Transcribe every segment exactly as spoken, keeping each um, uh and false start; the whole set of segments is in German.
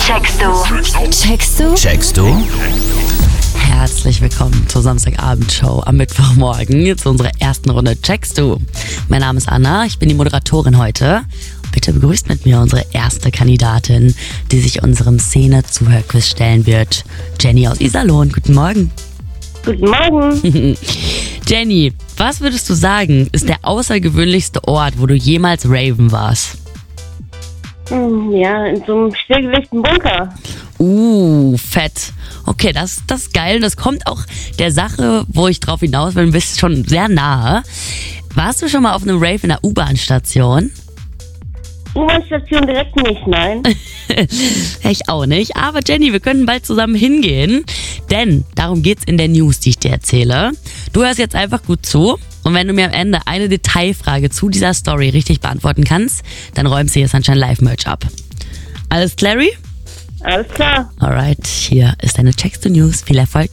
Checkst du? Checkst du? Checkst du? Herzlich willkommen zur Samstagabendshow am Mittwochmorgen zu unserer ersten Runde Checkst du? Mein Name ist Anna, ich bin die Moderatorin heute. Bitte begrüßt mit mir unsere erste Kandidatin, die sich unserem Szene-Zuhörquiz stellen wird. Jenny aus Iserlohn. Guten Morgen. Guten Morgen. Jenny, was würdest du sagen, ist der außergewöhnlichste Ort, wo du jemals raven warst? Ja, in so einem stillgelegten Bunker. Uh, fett. Okay, das, das ist geil. Das kommt auch der Sache, wo ich drauf hinaus will, bist schon sehr nahe. Warst du schon mal auf einem Rave in der U-Bahn-Station? U-Bahn-Station direkt nicht, nein. Ich auch nicht. Aber Jenny, wir können bald zusammen hingehen. Denn darum geht's in der News, die ich dir erzähle. Du hörst jetzt einfach gut zu. Und wenn du mir am Ende eine Detailfrage zu dieser Story richtig beantworten kannst, dann räumst du hier Sunshine Live-Merch ab. Alles clary? Alles klar. Alright, hier ist deine Checkst du News. Viel Erfolg.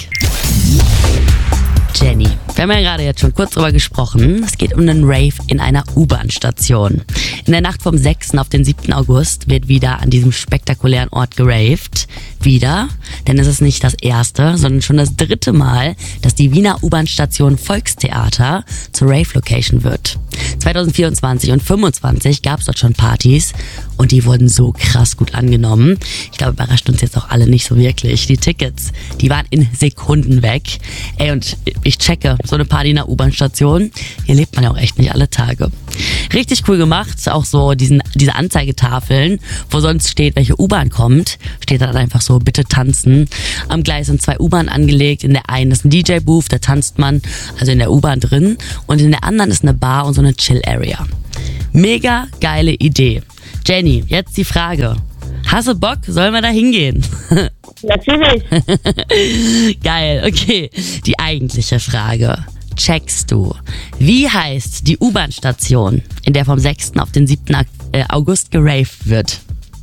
Jenny, wir haben ja gerade jetzt schon kurz drüber gesprochen. Es geht um einen Rave in einer U-Bahn-Station. In der Nacht vom sechsten auf den siebten August wird wieder an diesem spektakulären Ort geraved. Wieder, denn es ist nicht das erste, sondern schon das dritte Mal, dass die Wiener U-Bahn-Station Volkstheater zur Rave-Location wird. zwanzig vierundzwanzig und fünfundzwanzig gab es dort schon Partys und die wurden so krass gut angenommen. Ich glaube, überrascht uns jetzt auch alle nicht so wirklich. Die Tickets, die waren in Sekunden weg. Ey, und ich checke, so eine Party in der U-Bahn-Station, hier lebt man ja auch echt nicht alle Tage. Richtig cool gemacht, auch so diesen, diese Anzeigetafeln, wo sonst steht, welche U-Bahn kommt, steht da dann einfach so, bitte tanzen. Am Gleis sind zwei U-Bahnen angelegt, in der einen ist ein D J-Booth, da tanzt man, also in der U-Bahn drin, und in der anderen ist eine Bar und so eine Chill-Area. Mega geile Idee. Jenny, jetzt die Frage. Hast du Bock? Sollen wir da hingehen? Natürlich. Geil, okay. Die eigentliche Frage. Checkst du? Wie heißt die U-Bahn-Station, in der vom sechsten auf den siebten August geraved wird?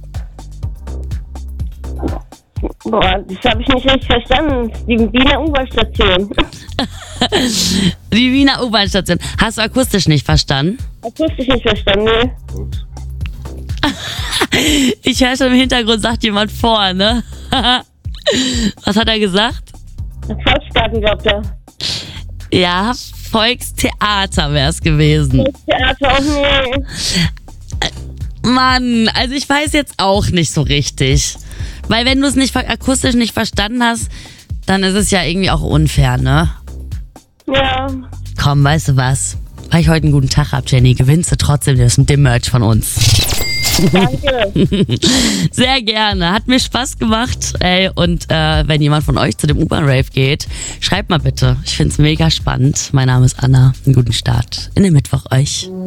Boah, das habe ich nicht richtig verstanden. Die Wiener U-Bahn-Station. Die Wiener U-Bahn-Station. Hast du akustisch nicht verstanden? Akustisch nicht verstanden, ne? Ich höre schon im Hintergrund, sagt jemand vor, ne? Was hat er gesagt? Volksgarten, glaubt er. Ja, Volkstheater wäre es gewesen. Volkstheater auch nie. Mann, also ich weiß jetzt auch nicht so richtig. Weil wenn du es nicht akustisch nicht verstanden hast, dann ist es ja irgendwie auch unfair, ne? Ja. Komm, weißt du was? Weil ich heute einen guten Tag hab, Jenny, gewinnst du trotzdem das mit dem Merch von uns. Danke. Sehr gerne. Hat mir Spaß gemacht. Ey, und äh, wenn jemand von euch zu dem U-Bahn-Rave geht, schreibt mal bitte. Ich find's mega spannend. Mein Name ist Anna. Einen guten Start in den Mittwoch euch.